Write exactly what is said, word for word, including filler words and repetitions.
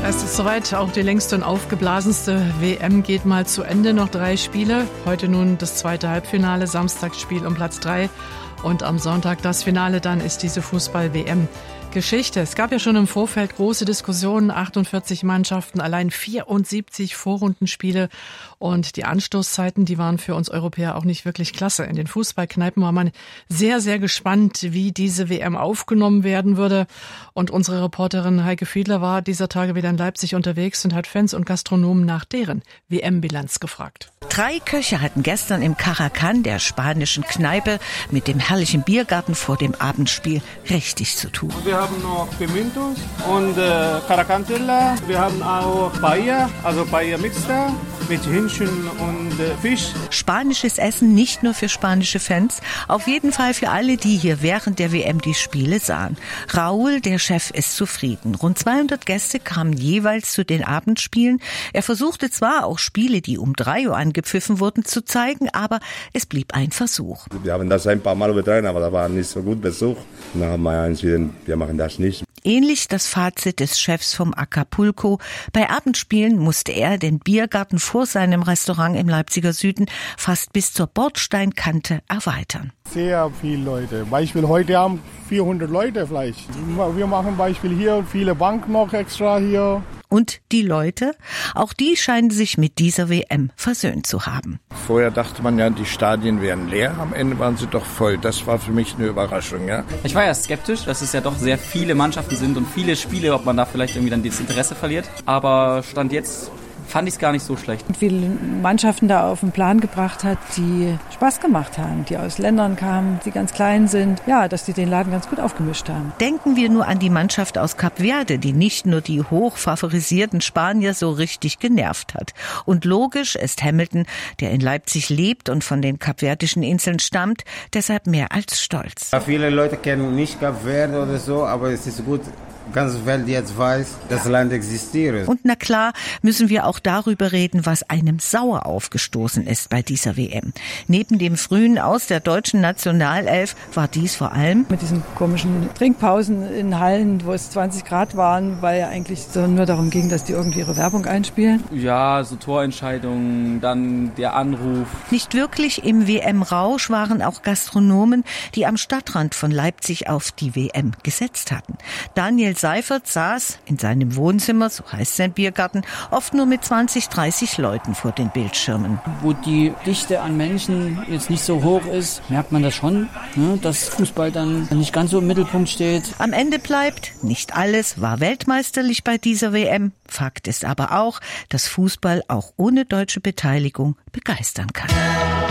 Es ist soweit, auch die längste und aufgeblasenste W M geht mal zu Ende. Noch drei Spiele. Heute nun das zweite Halbfinale, Samstagsspiel um Platz drei. Und am Sonntag das Finale, dann ist diese Fußball-W M Geschichte. Es gab ja schon im Vorfeld große Diskussionen, achtundvierzig Mannschaften, allein vierundsiebzig Vorrundenspiele und die Anstoßzeiten, die waren für uns Europäer auch nicht wirklich klasse. In den Fußballkneipen war man sehr, sehr gespannt, wie diese W M aufgenommen werden würde. Und unsere Reporterin Heike Fiedler war dieser Tage wieder in Leipzig unterwegs und hat Fans und Gastronomen nach deren W M-Bilanz gefragt. Drei Köche hatten gestern im Caracan, der spanischen Kneipe, mit dem herrlichen Biergarten vor dem Abendspiel richtig zu tun. Wir haben noch Pimientos und äh, Caracantilla. Wir haben auch Paella, also Paella Mixta mit Hähnchen und äh, Fisch. Spanisches Essen nicht nur für spanische Fans, auf jeden Fall für alle, die hier während der W M die Spiele sahen. Raúl, der Chef, ist zufrieden. Rund zweihundert Gäste kamen jeweils zu den Abendspielen. Er versuchte zwar auch Spiele, die um drei Uhr angepfiffen wurden, zu zeigen, aber es blieb ein Versuch. Wir haben das ein paar Mal übertragen, aber da war nicht so gut Besuch. Dann haben wir entschieden, wir machen das nicht. Ähnlich das Fazit des Chefs vom Acapulco. Bei Abendspielen musste er den Biergarten vor seinem Restaurant im Leipziger Süden fast bis zur Bordsteinkante erweitern. Sehr viele Leute. Beispiel heute haben vierhundert Leute vielleicht. Wir machen Beispiel hier, viele Banken noch extra hier. Und die Leute, auch die scheinen sich mit dieser W M versöhnt zu haben. Vorher dachte man ja, die Stadien wären leer, am Ende waren sie doch voll. Das war für mich eine Überraschung, ja. Ich war ja skeptisch, dass es ja doch sehr viele Mannschaften sind und viele Spiele, ob man da vielleicht irgendwie dann das Interesse verliert. Aber Stand jetzt fand ich es gar nicht so schlecht. Und viele Mannschaften da auf den Plan gebracht hat, die Spaß gemacht haben, die aus Ländern kamen, die ganz klein sind. Ja, dass die den Laden ganz gut aufgemischt haben. Denken wir nur an die Mannschaft aus Kap Verde, die nicht nur die hoch favorisierten Spanier so richtig genervt hat. Und logisch ist Hamilton, der in Leipzig lebt und von den kapverdischen Inseln stammt, deshalb mehr als stolz. Ja, viele Leute kennen nicht Kap Verde oder so, aber es ist gut, die ganze Welt jetzt weiß, dass das Land existiert. Und na klar, müssen wir auch darüber reden, was einem sauer aufgestoßen ist bei dieser W M. Neben dem frühen Aus der deutschen Nationalelf war dies vor allem mit diesen komischen Trinkpausen in Hallen, wo es zwanzig Grad waren, weil ja eigentlich so nur darum ging, dass die irgendwie ihre Werbung einspielen. Ja, so Torentscheidungen, dann der Anruf. Nicht wirklich im W M-Rausch waren auch Gastronomen, die am Stadtrand von Leipzig auf die W M gesetzt hatten. Daniel Seifert saß in seinem Wohnzimmer, so heißt sein Biergarten, oft nur mit zwanzig, dreißig Leuten vor den Bildschirmen. Wo die Dichte an Menschen jetzt nicht so hoch ist, merkt man das schon, ne, dass Fußball dann nicht ganz so im Mittelpunkt steht. Am Ende bleibt, nicht alles war weltmeisterlich bei dieser W M. Fakt ist aber auch, dass Fußball auch ohne deutsche Beteiligung begeistern kann.